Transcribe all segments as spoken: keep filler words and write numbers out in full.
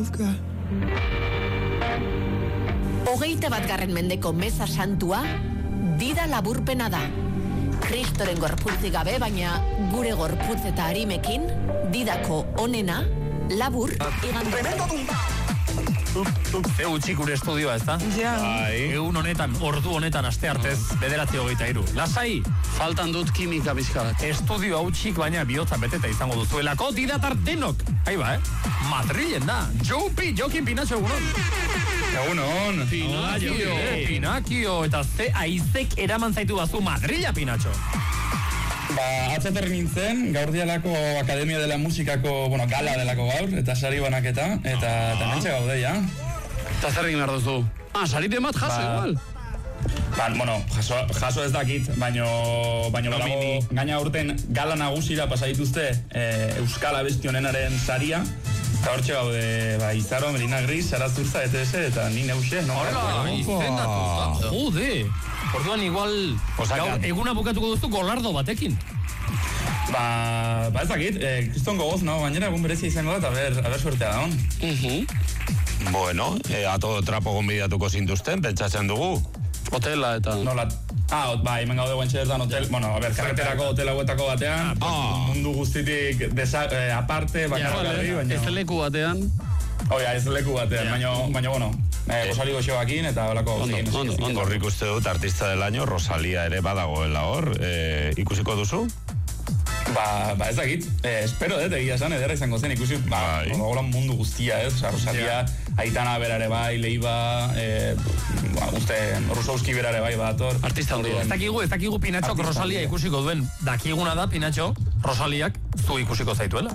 Hogeita bat garren mendeko meza santua, dida laburpena da. Kristoren gorputzik gabe, baina gure gorputz eta harimekin, didako onena, labur, igande. Ze utxik gure estudioa, ez da? Ja. Egun honetan, ordu honetan, aste artez, bederatzi hogeita iru. Lasai! Faltan dut kimika bizka bat. Estudio hau txik, baina bihotza beteta izango duzuelako, didatar denok. Ahí ba, eh? Madrilen da. Joupi, Jokin Pinatxo, egunon. Egunon. Pinakio. Pinakio, eta ze aizek eraman zaitu bazu Madrila, Pinatxo. Ba, atzaterri nintzen, gaur dialako Akademia de la Musikako, bueno, gala delako gaur, eta sari banaketa, eta ah. eta mentxe gaude, ja. Eta zer egin behar duzu? Ah, sarite bat jaso, ba, igual. Ba, bueno, jaso, jaso ez dakit, baino, baino badago, gaina urten gala nagusira pasaituzte eh, Euskal Abesti honenaren saria, eta hortxe gaude, ba, Izaro, Melina Gris, Sara Zurza, E T S, eta ni neuse, no? Horrela, izendatu, jode! Orduan igual, gaur, eguna bukatuko duzu golardo batekin. Ba, ba ez dakit, eh, kriston gogoz, no? Gainera egun berezia izango da, eta ber, aber suertea da hon. Uh-huh. Bueno, eh, ato trapo gonbidatuko zintuzten, pentsatzen dugu. Hotela eta... Nola, ah, ba, hemen gaude guantxe bertan hotel, bueno, a ber, karreterako hotel hauetako batean, ah. mundu guztitik desa, eh, aparte, bakarri, ja, baina... Ez leku batean. Oia, ez leku batean, ja. baina, baina, bueno, eh, Rosalio goxoakin eta holako... Ondo, ondo, ondo, ondo. Horrik uste dut, artista del año, Rosalia ere badagoela hor, eh, ikusiko duzu? Ba, ba ez dakit, eh, espero dut egia esan, edera izango zen, ikusi, ba, gogolan mundu guztia, ez? Osa, Rosalia, yeah. Aitana berare bai, Leiva, eh, ba, uste, Rusowski berare bai, badator. Artista handia. Ez dakigu, ez dakigu Pinatxok Rosalia handia. Ikusiko duen. Dakiguna da, Pinatxo, Rosaliak zu ikusiko zaituela.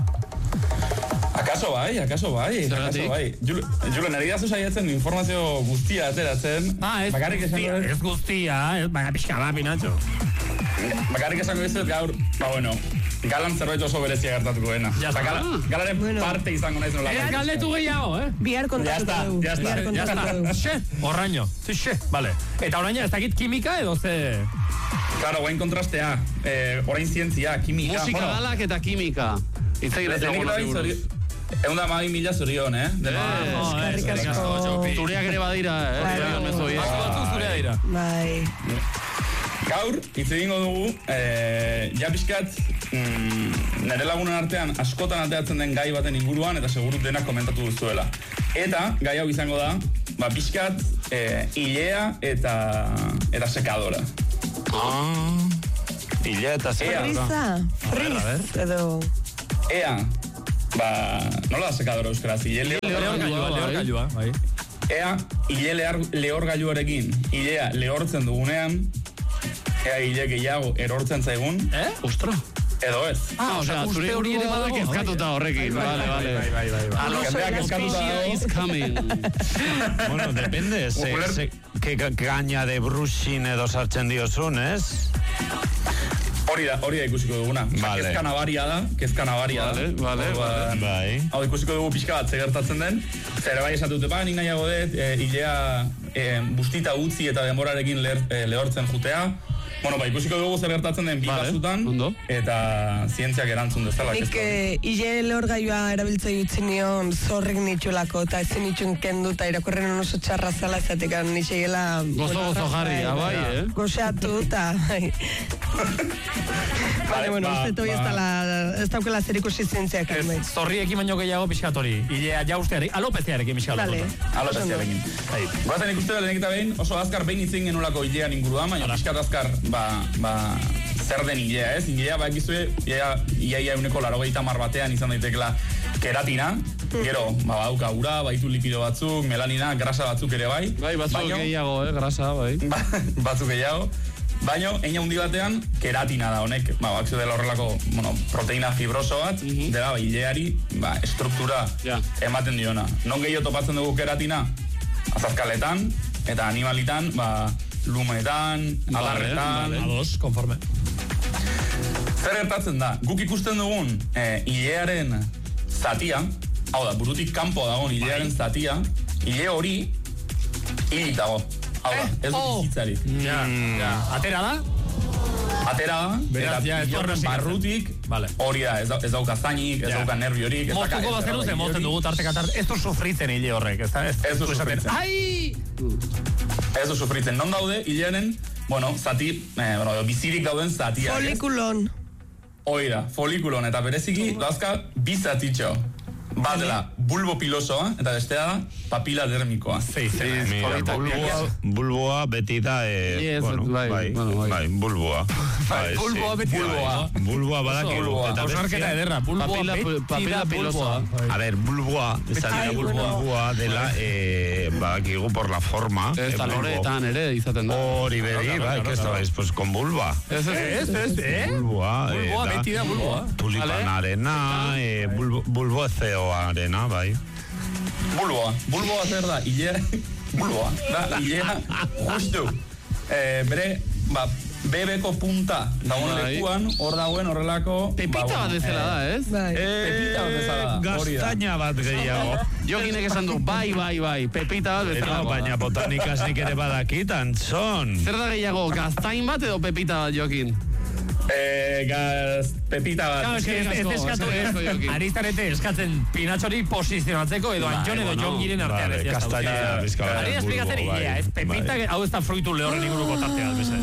Akaso bai, akaso bai, akaso bai. Julen, nari dazu saiatzen informazio guztia ateratzen. Ah, ez guztia, ez guztia, ez baina pixka da, Pinatxo. Bakarrik esango ez gaur, ba bueno, galan zerbait oso berezia gertatuko dena. Ya está. Gala, galaren bueno. parte izango naiz nola. Ez galdetu gehiago, eh? Bihar kontatuko dugu. Ya está, ya está. Xe, horraino, xe, vale. Eta oraina ez dakit kimika edo ze... Claro, guain kontrastea, eh, orain zientzia, kimika. Musika bueno. Galak eta kimika. Itzegiratzen gona ziguruz. Egun da magi mila zorion, eh? Eskarrik asko. Zureak ere badira, eh? Batzu zurea dira. Bai. Gaur, hitz egingo dugu, eh, ja pixkat, mm, nire lagunen artean askotan ateratzen den gai baten inguruan, eta segurut denak komentatu duzuela. Eta, gai hau izango da, ba, pixkat, eh, ilea eta, eta sekadora. Ah, ilea eta sekadora. Friza, friz, edo... Ea, ba, nola da sekadora euskaraz? Ile lehorgailua, bai. Ea, ile lehorgailuarekin, ilea lehortzen dugunean, ea ile gehiago erortzen zaigun. Eh? Ostra. Edo ez. Ah, osea, zure hori ere badak ezkatuta horrekin. Vale, vale. Bai, bai, bai. Jendeak ezkatuta is coming. Bueno, depende, ze, ze, que gaina de brusin edo sartzen diozun, ez? Hori da, hori da ikusiko duguna. Vale. Kezka nabaria da, kezka nabaria da. Vale, vale, bai. Hau ikusiko dugu pixka bat zegertatzen den. Zer bai esatute, ba, nik nahiago dut, e, ilea e, bustita utzi eta denborarekin leher, e, lehortzen jutea. Bueno, ba, ikusiko dugu zer gertatzen den bi vale, basutan, ondo. Eta zientziak erantzun dezala. Nik e, ile lehorgailua erabiltzei utzi nion zorrik nitxulako, eta ezin nitxun kendu, eta irakurren oso txarra zala ezatik, nitxegela... Gozo, gozo jarri, abai, eh? Gozeatu, eta... Vale, bueno, uste toi ez daukela zer ikusi zientziak. Zorriekin baino gehiago pixkat hori. Ilea jaustearekin, alopeziarekin pixkat. Vale. Alopeziarekin. Guazen ikusten lehenik eta behin, oso azkar behin itzen genulako ilean inguruan, baina pixkat azkar, ba, ba, zer den ilea, ez? Ilea, ba, egizue, ia, ia, ia uneko laro gehieta mar batean izan daitekela keratina, gero, ba, bauka ura, baitu lipido batzuk, melanina, grasa batzuk ere bai. Bai, batzuk gehiago, eh, grasa, bai. Batzuk gehiago. Baina, eina hundi batean, keratina da honek, ba, bakzio dela horrelako, bueno, proteina fibroso bat, uh -huh. dela, ba, ileari, ba, estruktura yeah. ematen diona. Non gehiago topatzen dugu keratina? Azazkaletan, eta animalitan, ba, lumetan, adarretan... Vale, ados, konforme. Zer gertatzen da, guk ikusten dugun e, ilearen zatia, hau da, burutik kanpo dagoen ilearen zatia, ile hori, hilik dago. Hau da, ez dut bizitzarik. Ja, ja. Atera da? Atera da, Beraz, ja, ez horren barrutik, hori da, ez, da, ez dauka zainik, ez dauka nerviorik. Moztuko bazeru, ze mozten dugu tarteka tarte, ez du sufritzen hile horrek, ez da? Ez du sufritzen. Ai! Ez du sufritzen. Non daude, hilearen, bueno, zati, eh, bueno, bizirik dauden zatiak. Folikulon. Hoi da, folikulon, eta bereziki, dauzka, bi zatitxo. Bat dela, bulbo pilosoa, eta bestea da, papila dermikoa. Zei, zei, bulboa beti da, bai, bai, bulboa. Bulboa beti da. Bulboa badakigu. Osarketa ederra, bulboa beti da pilosoa. A ver, bulboa, bulboa dela, badakigu por la forma. Ez da loretan ere, izaten da. Hori bedi, bai, que esto es, pues con bulba. Ez, ez, ez, eh? Bulboa. Bulboa beti da, bulboa. Tulipanarena, bulbo ezeo. Arena, bai. Bulboa. Bulboa zer da, hilea, bulboa, da, hilea, justu. Eh, bere, ba, bebeko punta dagoen lekuan, hor dagoen horrelako... Pepita bat bezala da, ez? Bai. Pepita bat bezala da, hori da. Gaztaina bat gehiago. Jokinek esan du, bai, bai, bai, pepita bat bezala. Baina botanikaz nik ere badakit, Antzon. Zer da gehiago, gaztain bat edo pepita bat, Jokin? Eh, gaz, pepita bat. Claro, es que ez eskatu, Aristarete eskatzen pinatxori posizionatzeko edo Antxon edo Jon Giren artean. Vale, kastaina bizkala. Ari esplikatzen idea, ez pepita, hau ez da fruitu lehorren inguruko tartea, bese.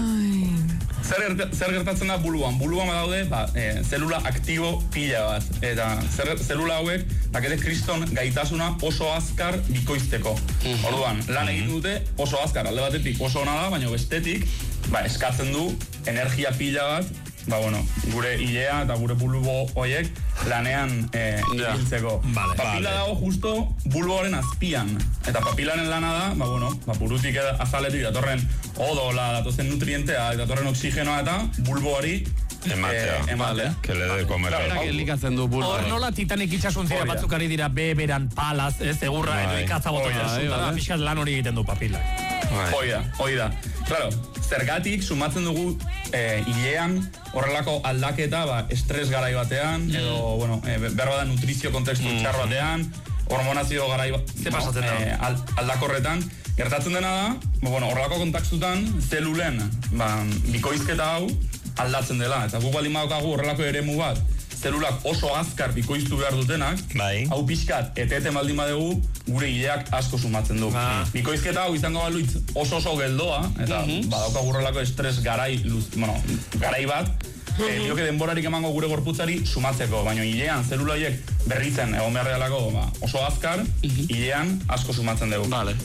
Zer gertatzen da buluan? Buluan badaude, ba, e, zelula aktibo pila bat. Eta zer, zelula hauek, dakete kriston gaitasuna oso azkar bikoizteko. Orduan, lan egin dute oso azkar, alde batetik oso ona da, baina bestetik, ba, eskatzen du energia pila bat, ba, bueno, gure hilea eta gure bulbo hoiek lanean eh, ibiltzeko. Vale, papila vale. dago justo bulboaren azpian. Eta papilaren lana da, ba, bueno, ba, burutik azaletik datorren odola, datozen nutrientea, datorren oxigenoa eta bulboari ematea. Eh, ematea. Que le de comer. Elikatzen du bulbo. Hor nola Titanic itxasuntzira batzuk ari dira beberan palaz, ez, egurra, edo ikatzabotoia. Fiskat lan hori egiten du papila. Hoi da, hoi da. Claro, zergatik sumatzen dugu eh, hilean horrelako aldaketa, ba, estres garai batean, edo, bueno, eh, berba da nutrizio kontekstu mm. txar batean, hormonazio garai batean, no, eh, aldakorretan. Gertatzen dena da, ba, bueno, horrelako kontaktutan, zelulen, ba, bikoizketa hau aldatzen dela. Eta gu baldin badaukagu horrelako eremu bat, zelulak oso azkar bikoiztu behar dutenak, bai. Hau pixkat, etete baldin badegu, gure hileak asko sumatzen du. Ah. Bikoizketa hau izango baluitz oso oso geldoa, eta mm-hmm. badauka gurrelako estres garai, luz, bueno, garai bat, mm-hmm. eh, lioke denborarik emango gure gorputzari sumatzeko, baina hilean zelula horiek berritzen egon behar realako ba, oso azkar, mm-hmm. hilean asko sumatzen dugu. Vale.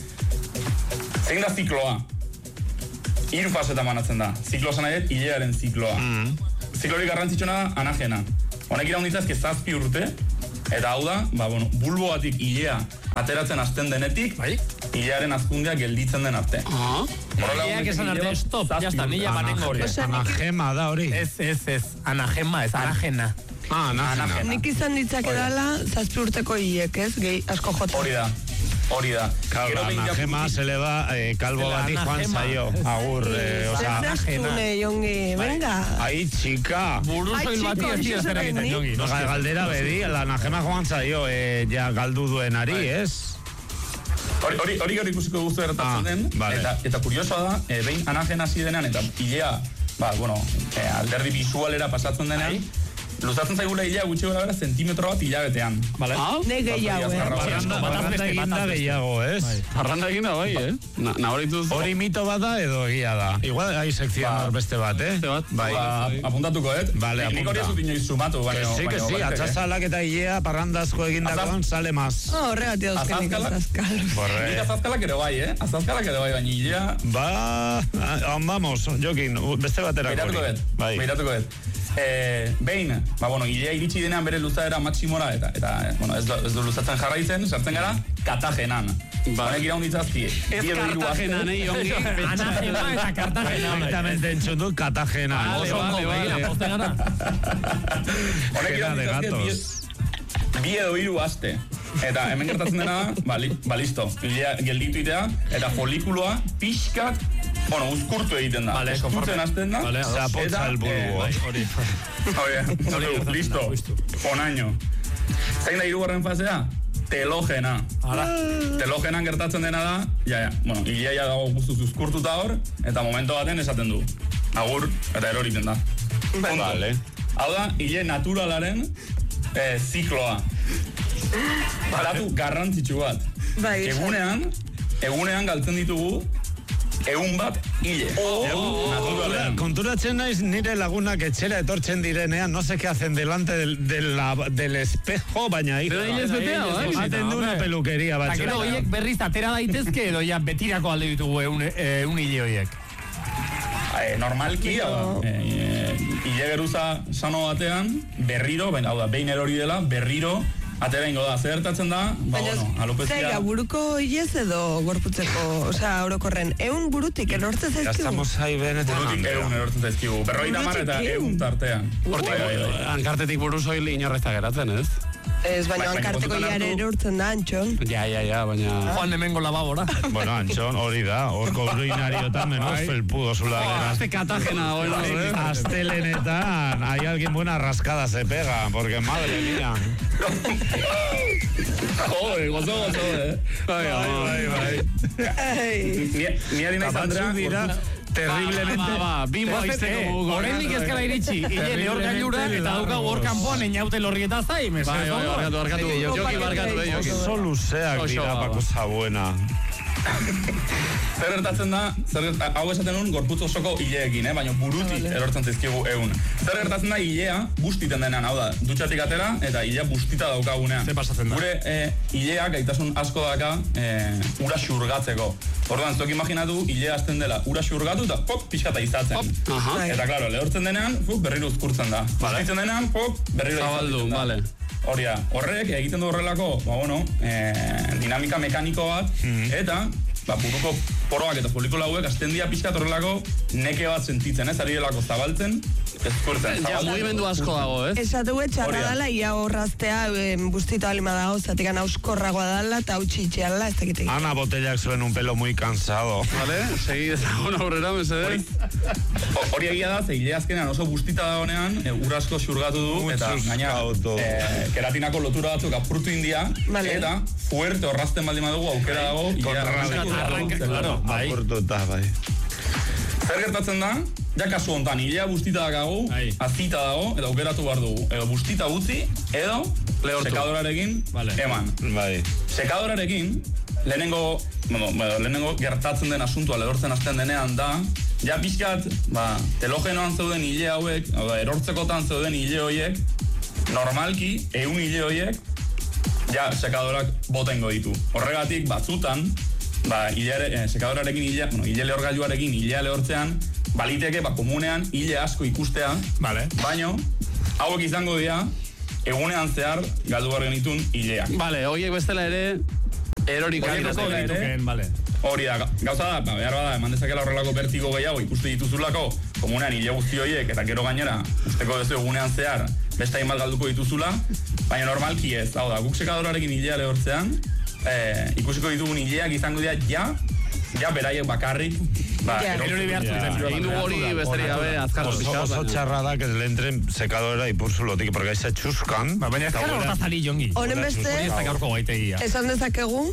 Zein da zikloa? Hiru fasetan banatzen da. Zikloa zan nahi, hilearen zikloa. Mm-hmm. Ziklorik garrantzitsuna da anagena. Honek iraunditzazke zazpi urte, eta hau da, ba, bueno, bulboatik hilea ateratzen azten denetik, bai? Hilearen azkundea gelditzen den arte. Ah. Hileak esan arte, stop, jazta, nila banengo hori. Anagema da hori. Ez, ez, ez, anagema, ez, anagena. Ah, anagena. Nik izan ditzak edala zazpi urteko hiek, ez, gehi asko jota. Hori da. Hori da. Claro, la anagema se le va eh, calvo bati Juan Sayo. Agur, eh, o sea, anagena. Jongi, venga. Ai, chica. Buruzo hil bati ez dira zer egiten, Jongi. No, galdera bedi, la anagema Juan Sayo, eh, ja galdu duenari, ez? Hori, hori, hori hori ikusiko guztu erratatzen den, ah, vale. eta, eta kuriosoa da, e, behin anagena hasi denean, eta hilea, ba, bueno, e, alderdi visualera pasatzen denean, luzatzen zaigula hilea gutxi gara bera zentimetro bat hilabetean. Vale. Ah, ne gehiago, eh? Barranda eginda gehiago, ez? Barranda eginda bai, eh? Nahorituz. Hori mito bat da edo egia da? Igual hai sekzioan hor beste bat, eh? Bai. Apuntatuko, eh? Vale, apunta. Nik hori ez dut inoiz sumatu, baina... Sí, que sí, atxazalak eta hilea parrandazko egindakoan sale maz. Ah, horregatik dauzkenik azazkal. Nik azazkalak ere bai, eh? Azazkalak ere bai, baina hilea... Ba, vamos, Jokin, beste batera hori. Beiratuko bet. Eh, behin, ba, bueno, hilea iritsi denean bere luzaera maksimora, eta, eta bueno, ez, ez du luzatzen jarraitzen, sartzen gara, katagenan. Honek iraun ditzazki. Ez kartagenan, eh, Jongi? Anagema eta kartagenan. Exactamente entzun du, katagenan. Oso ondo, begira, posten gara. Honek iraun ditzazki, bi edo hiru aste. Eta hemen gertatzen dena da, ba, li, ba listo, hilea gelditu itea, eta folikuloa pixkat, bueno, uzkurtu egiten da. Vale, eskurtzen azten da. Vale, zapotza el bulbo. Hori, hori, listo, onaino. Zein da hirugarren fasea? Telogena. Telogenan gertatzen dena da, ja, ja, bueno, hilea ja dago guztuz uzkurtuta hor, eta momento baten esaten du. agur, eta eroriten da. Vale. Hau da, ile naturalaren eh, zikloa. Datu garrantzitsu bat. Bai, egunean, egunean galtzen ditugu egun bat ile. Oh, naturalean. Konturatzen naiz nire lagunak etxera etortzen direnean, no sé qué hacen delante del, del, la, del espejo, baina hijo. Pero hilez betea, bai? Haten du una peluqueria bat. Eta gero horiek berriz atera daitezke, edo ja betirako alde ditugu un, eh, un hile horiek. Eh, normalki, hau da, eh, ile geruza sano batean, berriro, ben, hau da, behin erori dela, berriro, atera ingo da, zer gertatzen da, ba, bueno, alopezia... Zaila, buruko hilez edo gorputzeko, osea, orokorren, eun burutik erortzen zaizkigu? Estamos ahí benetan. Burutik egun erortzen zaizkigu, berroi tamar eta egun tartean. Hortik, hankartetik buruz hori inorrezta geratzen, ez? Ez, baina Bai, hankarteko baina jare erortzen da, Antxon. Ja, ja, ja, baina... Joan hemengo lababora. Bueno, Antxon, hori da, horko urinariotan menos felpudo zula. Este Cartagena, bueno, ¿eh? Astelenetan, hay alguien buena rascada se pega, porque madre mía. Joder, gozo, gozo, eh? Bai, bai, bai. Ni harina izan dira, terriblemente... Ba, ba, bimbo aizteko. Horendik ezkara iritsi. Ile lehor gailura eta dauka hor kanpoan einaute lorrieta zai. Bai, bai, barkatu, barkatu. Joki barkatu, eh, joki. Oso luzeak dira, pa cosa buena. Zer gertatzen da, zer, hau esaten nun gorputz osoko hileekin, eh? Baina burutik erortzen zizkigu egun. Zer gertatzen da hilea bustiten denean, hau da, dutxatik atera eta hilea bustita daukagunean. Ze pasatzen da? Gure eh, hileak gaitasun asko daka eh, ura xurgatzeko. Orduan, zuek imaginatu hilea azten dela ura xurgatu eta pop, pixkata izatzen. Aha. Eta klaro, lehortzen denean, fuk, berriro uzkurtzen da. Vale. Bustitzen denean, pop, berriro Zabaldu, izatzen da. vale. Hori da, horrek egiten du horrelako, ba, bueno, eh, dinamika mekaniko bat, eta ba, buruko poroak eta folikula hauek azten dia pixkat horrelako neke bat sentitzen, ez? Ari delako zabaltzen, ezkurtzen. Ja, mugimendu asko dago, ez? Esatu txarra Hori da. dala, ia horraztea bustito alima dago, zatekan auskorragoa dala eta hautsi itxeala, ez dakitek. Ana Botellak zuen un pelo muy cansado. Vale, segi dezagun aurrera, mesedez. Hori egia da, ze hile azkenean oso bustita dagonean, e, ur asko xurgatu du, eta gaina e, keratinako lotura batzuk apurtu india, Vale. eta fuerte horrazten baldin badugu aukera dago, hilea Arranka, claro, bai. Apurtuta, bai. Zer gertatzen da, ja kasu hontan, hilea bustita dakagu, Bai. azita dago, eta aukeratu behar dugu. Edo bustita utzi, edo Lehortu. sekadorarekin Vale. eman. Bai. Sekadorarekin, lehenengo, bueno, lehenengo gertatzen den asuntua lehortzen hasten denean da, ja pixkat, ba, telogenoan zeuden hile hauek, hau da, erortzekotan zeuden hile horiek, normalki, ehun hile horiek, ja, sekadorak botengo ditu. Horregatik, batzutan, ba, hileare, eh, sekadorarekin hilea, bueno, hile lehorgailuarekin hilea lehortzean, baliteke, ba, komunean hile asko ikustea, Vale. baino, hauek izango dira, egunean zehar galdu behar genitun hileak. Vale, horiek bestela ere, erorik Horiek adirako bestela ere. ditukeen, vale. Hori da, gauza da, ba, behar bada, eman dezakela horrelako bertigo gehiago ikuste dituzulako, komunean hile guzti horiek, eta gero gainera, usteko dezu egunean zehar, beste hainbat galduko dituzula, baina normalki ez, hau da, guk sekadorarekin hilea lehortzean, eh, ikusiko ditugun hileak izango dira, ja, ja beraiek bakarrik, ba, Ja. erortzen Erori behar dira. zuten. Egin dugu hori besterik gabe azkarro Oso, pixka. oso txarra da que le entren secadora y pursulotik, porque se txuskan. Ba, baina ezkarro hortazari jongi. Honen beste, Hori ez da gaurko gaitegia. esan dezakegu,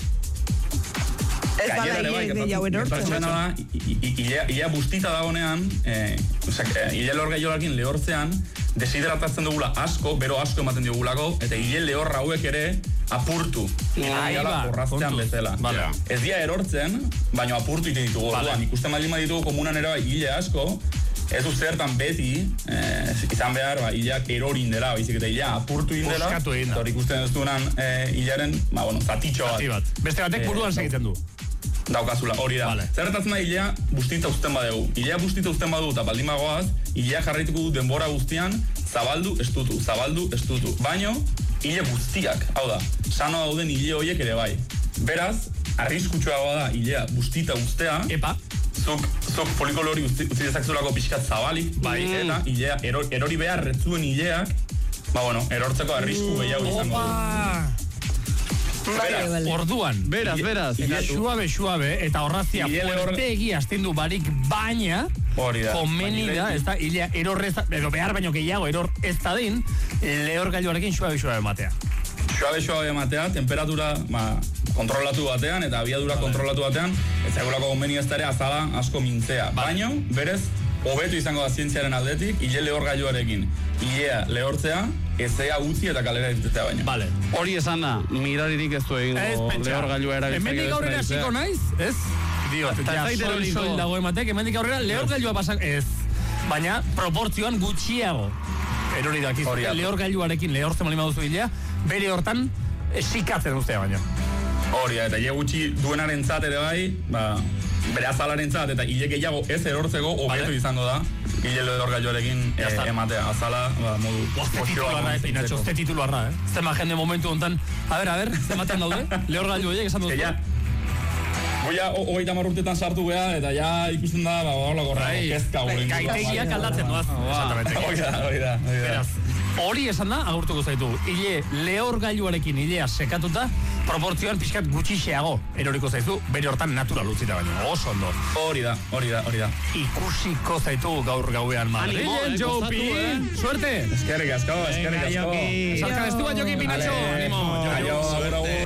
ez bala Gainera ere bai, hile gehiago gertatzen erortzen. da, i- i- i- hilea hilea bustita dagonean, eh, osea, eh, hile lehor gaiolakin lehortzean, deshidratatzen dugula asko, bero asko ematen digulako, eta hile lehor hauek ere apurtu. Ahí Dira va, borraztean kontuz. bezala. Vale. Ez dia erortzen, baina apurtu ite ditugu. Vale. Orduan, ikusten baldin baditugu komunan ere bai hile asko, ez du zertan beti, eh, izan behar, ba, hileak erorin dela, baizik eta hilea apurtu indela, Puskatu egin da. eta hori ikusten ez duenan eh, hilearen, ba, bueno, zatitxo bat. Zati bat. Beste batek Eh, buruan segitzen du. Daukazula, hori da. Vale. Zer gertatzen da hilea bustita uzten badegu. Hilea bustita uzten badu eta baldin bagoaz, hilea jarraituko du denbora guztian, zabaldu, estutu, zabaldu, estutu. Baino, hile guztiak, hau da, sano dauden hile horiek ere bai. Beraz, arriskutsuagoa da hilea bustita uztea, Epa. zuk, zuk folikolo hori utzi, utzi dezakzulako pixkat zabalik, Bai. eta hilea, ero, erori behar retzuen hileak, ba bueno, erortzeko arrisku gehiago izango du. Opa! Vale, vale. Orduan, beraz, beraz, Ile- suabe, suabe, eta horrazia Ile lehor- fuertegi hasten du barik, baina, Hori da. komeni Baina da, lehen- ez da, hilea erorrez, edo behar baino gehiago, eror ez da din, lehor gailuarekin suabe, suabe matea. Suabe suabe ematea, temperatura ba, kontrolatu batean eta abiadura kontrolatu batean, ez zaigulako konbeni ez da ere azala asko mintzea. Baino, berez, hobetu izango da zientziaren aldetik, ile lehorgailuarekin. Ilea lehortzea, ezea utzi eta kalera irtetea baino. Vale. Hori esan da, miraririk ez du egingo lehorgailua erabiltzea. Hemendik aurrera hasiko naiz, ez? Diot, ja, sol, sol dago ematek, hemendik aurrera lehorgailua pasak, ez. Baina, proportzioan gutxiago. Erori dakiz, lehorgailuarekin lehortzen bali maduzu ilea, bere hortan esikatzen ustea baino. Hori, eta ile gutxi duenaren zat ere bai, ba, bere azalaren zat, eta ile gehiago ez erortzeko hobetu izango da, ile lehorgailuarekin e, ematea, azala, ba, modu... Oste titularra, eh, Pinatxo, oste titularra, eh? Zema jende momentu hontan, a ber, a ber, zematen daude, lehorgailu horiek esan duzu. Goia, hogeita hamar urtetan sartu geha, eta ja ikusten da, ba, hola gorra, kezka guren. Gaitegiak aldatzen doaz. Oida, oida, oida. Hori esan da, agurtuko zaitu, ile lehorgailuarekin ilea sekatuta, proportzioan pixkat gutxixeago eroriko zaizu, bere hortan natural utzita baina, oso ondo. Hori da, hori da, hori da. Ikusiko zaitu gaur gauean Madrilen, Jopi! Suerte! Eskerrik asko, eskerrik asko. Salka, ez du bat Joki, Pinatxo! Animo, Aio, abero,